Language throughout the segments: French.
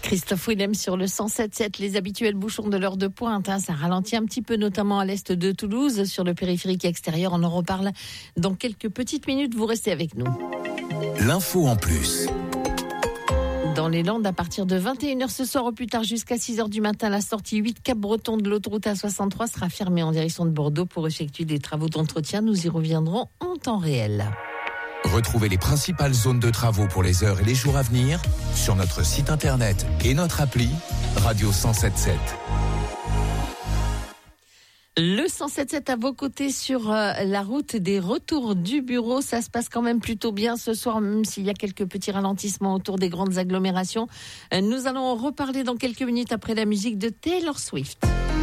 Christophe Willem sur le 107.7, les habituels bouchons de l'heure de pointe. Ça ralentit un petit peu, notamment à l'est de Toulouse, sur le périphérique extérieur. On en reparle dans quelques petites minutes. Vous restez avec nous. L'info en plus. Dans les Landes, à partir de 21h ce soir, au plus tard jusqu'à 6h du matin, la sortie 8 Cap-Breton de l'autoroute A63 sera fermée en direction de Bordeaux pour effectuer des travaux d'entretien. Nous y reviendrons en temps réel. Retrouvez les principales zones de travaux pour les heures et les jours à venir sur notre site internet et notre appli Radio 107.7. Le 107.7 à vos côtés sur la route des retours du bureau. Ça se passe quand même plutôt bien ce soir, même s'il y a quelques petits ralentissements autour des grandes agglomérations. Nous allons en reparler dans quelques minutes après la musique de Taylor Swift.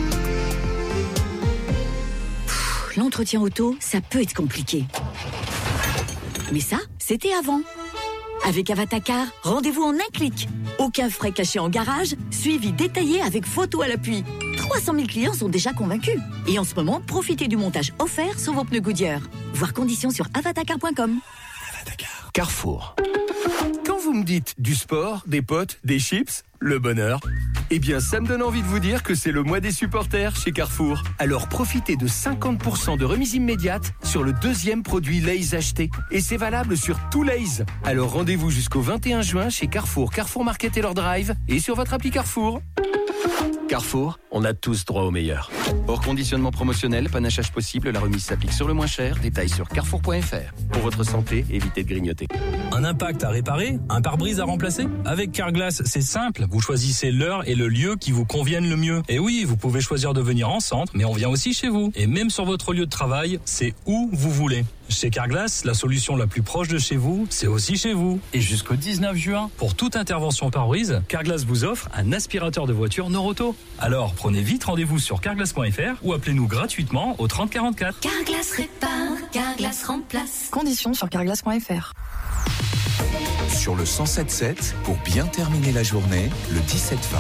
L'entretien auto, ça peut être compliqué. Mais ça, c'était avant. Avec Avatacar, rendez-vous en un clic. Aucun frais cachés en garage, suivi détaillé avec photo à l'appui. 300 000 clients sont déjà convaincus. Et en ce moment, profitez du montage offert sur vos pneus Goodyear. Voir conditions sur avatacar.com. Avatacar. Carrefour. Quand vous me dites du sport, des potes, des chips, le bonheur, eh bien ça me donne envie de vous dire que c'est le mois des supporters chez Carrefour. Alors profitez de 50% de remise immédiate sur le deuxième produit Lay's acheté. Et c'est valable sur tout Lay's. Alors rendez-vous jusqu'au 21 juin chez Carrefour, Carrefour Market et leur drive et sur votre appli Carrefour. Carrefour, on a tous droit au meilleur. Hors conditionnement promotionnel, panachage possible, la remise s'applique sur le moins cher. Détails sur carrefour.fr. Pour votre santé, évitez de grignoter. Un impact à réparer? Un pare-brise à remplacer? Avec Carglass, c'est simple. Vous choisissez l'heure et le lieu qui vous conviennent le mieux. Et oui, vous pouvez choisir de venir en centre, mais on vient aussi chez vous. Et même sur votre lieu de travail, c'est où vous voulez. Chez Carglass, la solution la plus proche de chez vous, c'est aussi chez vous. Et jusqu'au 19 juin, pour toute intervention pare-brise, Carglass vous offre un aspirateur de voiture Noroto. Alors, prenez vite rendez-vous sur carglass.fr ou appelez-nous gratuitement au 30 44. Carglass répare, Carglass remplace. Conditions sur carglass.fr. Sur le 107.7, pour bien terminer la journée, le 17-20.